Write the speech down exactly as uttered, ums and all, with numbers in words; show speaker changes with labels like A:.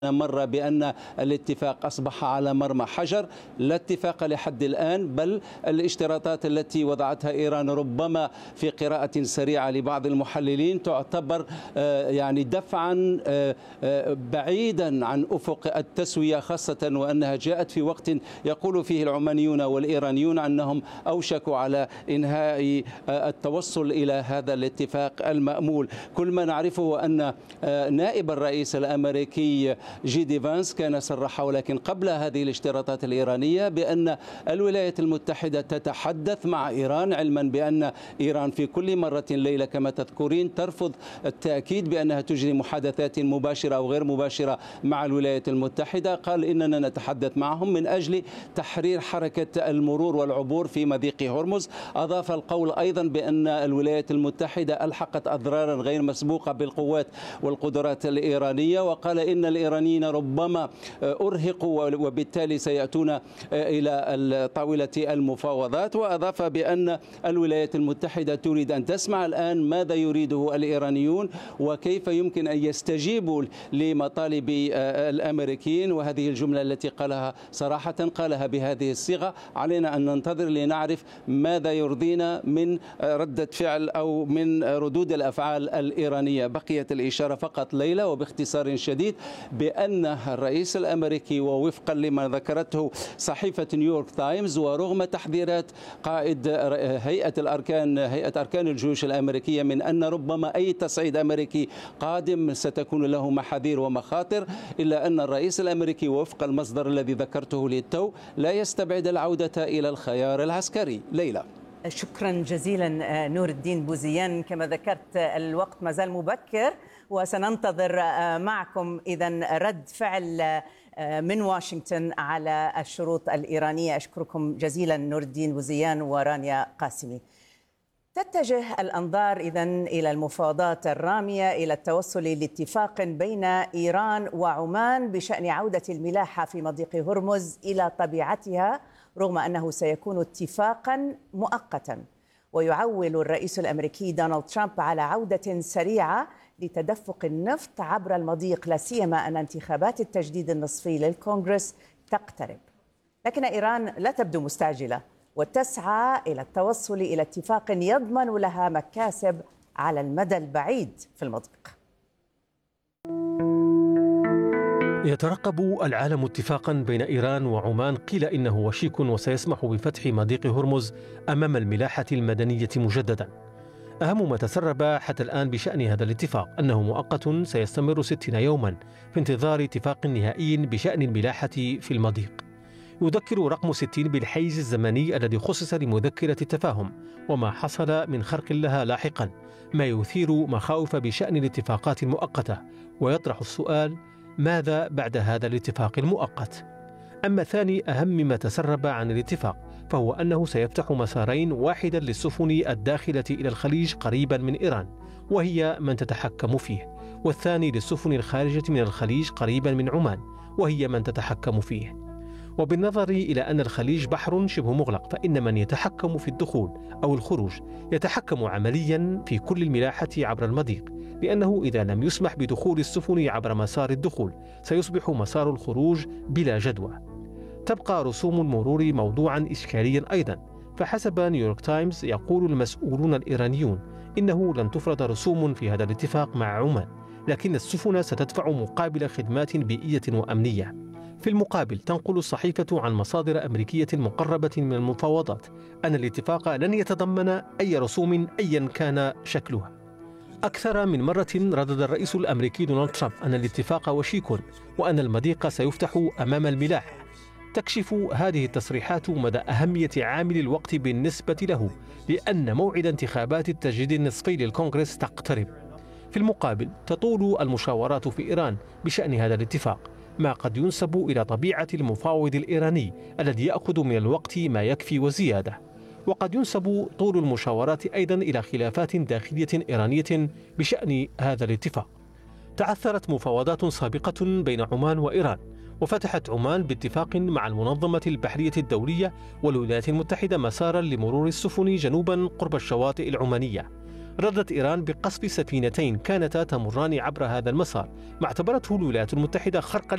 A: مرة بأن الاتفاق أصبح على مرمى حجر. لا اتفاق لحد الآن، بل الاشتراطات التي وضعتها إيران ربما في قراءة سريعة لبعض المحللين تعتبر يعني دفعا بعيدا عن أفق التسوية، خاصة وأنها جاءت في وقت يقول فيه العمانيون والإيرانيون أنهم أوشكوا على إنهاء التوصل إلى هذا الاتفاق المأمول. كل ما نعرفه أن نائب الرئيس الأمريكي جي دي فانس كان صرح، ولكن قبل هذه الاشتراطات الإيرانية، بأن الولايات المتحدة تتحدث مع إيران، علما بأن إيران في كل مرة ليلة كما تذكرين ترفض التأكيد بأنها تجري محادثات مباشرة أو غير مباشرة مع الولايات المتحدة. قال إننا نتحدث معهم من أجل تحرير حركة المرور والعبور في مضيق هرمز. أضاف القول أيضا بأن الولايات المتحدة ألحقت أضرارا غير مسبوقة بالقوات والقدرات الإيرانية، وقال إن الإيرانيين ربما أرهقوا وبالتالي سيأتون إلى طاولة المفاوضات. وأضاف بأن الولايات المتحدة تريد أن تسمع الآن ماذا يريده الإيرانيون وكيف يمكن أن يستجيبوا لمطالب الأمريكيين. وهذه الجملة التي قالها صراحة قالها بهذه الصيغة: علينا أن ننتظر لنعرف ماذا يرضينا من ردة فعل أو من ردود الأفعال الإيرانية. بقيت الإشارة فقط ليلى وباختصار شديد بأن الرئيس الأمريكي، ووفقا لما ذكرته صحيفة نيويورك تايمز ورغم تحذيرات قائد هيئة الأركان هيئة أركان الجيوش الأمريكية من أن ربما أي تصعيد أمريكي قادم ستكون له محاذير ومخاطر، إلا أن الرئيس الأمريكي وفق المصدر الذي ذكرته للتو لا يستبعد العودة إلى الخيار العسكري. ليلى،
B: شكرا جزيلا نور الدين بوزيان. كما ذكرت الوقت ما زال مبكر وسننتظر معكم إذن رد فعل من واشنطن على الشروط الإيرانية. أشكركم جزيلا نور الدين بوزيان ورانيا قاسمي. تتجه الأنظار إذن إلى المفاوضات الرامية إلى التوصل لاتفاق بين إيران وعمان بشأن عودة الملاحة في مضيق هرمز إلى طبيعتها، رغم أنه سيكون اتفاقا مؤقتا. ويعول الرئيس الأمريكي دونالد ترامب على عودة سريعة لتدفق النفط عبر المضيق، لا سيما أن انتخابات التجديد النصفي للكونغرس تقترب. لكن إيران لا تبدو مستعجلة وتسعى إلى التوصل إلى اتفاق يضمن لها مكاسب على المدى البعيد في المضيق.
C: يترقب العالم اتفاقا بين إيران وعمان قيل إنه وشيك وسيسمح بفتح مضيق هرمز أمام الملاحة المدنية مجددا. أهم ما تسرب حتى الآن بشأن هذا الاتفاق أنه مؤقت سيستمر ستين يوما في انتظار اتفاق نهائي بشأن الملاحة في المضيق. يذكر رقم ستين بالحيز الزمني الذي خصص لمذكرة التفاهم وما حصل من خرق لها لاحقا، ما يثير مخاوف بشأن الاتفاقات المؤقتة ويطرح السؤال: ماذا بعد هذا الاتفاق المؤقت؟ أما ثاني أهم ما تسرب عن الاتفاق فهو أنه سيفتح مسارين، واحدا للسفن الداخلة إلى الخليج قريبا من إيران وهي من تتحكم فيه، والثاني للسفن الخارجة من الخليج قريبا من عمان وهي من تتحكم فيه. وبالنظر إلى أن الخليج بحر شبه مغلق، فإن من يتحكم في الدخول أو الخروج يتحكم عمليا في كل الملاحة عبر المضيق، لأنه إذا لم يسمح بدخول السفن عبر مسار الدخول سيصبح مسار الخروج بلا جدوى. تبقى رسوم المرور موضوعا إشكاليا أيضا، فحسب نيويورك تايمز يقول المسؤولون الإيرانيون إنه لن تفرض رسوم في هذا الاتفاق مع عمان، لكن السفن ستدفع مقابل خدمات بيئية وأمنية. في المقابل تنقل الصحيفة عن مصادر أمريكية مقربة من المفاوضات أن الاتفاق لن يتضمن أي رسوم أيا كان شكلها. أكثر من مرة ردد الرئيس الأمريكي دونالد ترامب أن الاتفاق وشيك وأن المضيق سيفتح أمام الملاحة. تكشف هذه التصريحات مدى أهمية عامل الوقت بالنسبة له، لأن موعد انتخابات التجديد النصفي للكونغرس تقترب. في المقابل تطول المشاورات في إيران بشأن هذا الاتفاق، ما قد ينسب إلى طبيعة المفاوض الإيراني الذي يأخذ من الوقت ما يكفي وزيادة. وقد ينسب طول المشاورات أيضا إلى خلافات داخلية إيرانية بشأن هذا الاتفاق. تعثرت مفاوضات سابقة بين عمان وإيران، وفتحت عمان باتفاق مع المنظمة البحرية الدولية والولايات المتحدة مسارا لمرور السفن جنوبا قرب الشواطئ العمانية. ردت إيران بقصف سفينتين كانتا تمران عبر هذا المسار، ما اعتبرته الولايات المتحدة خرقا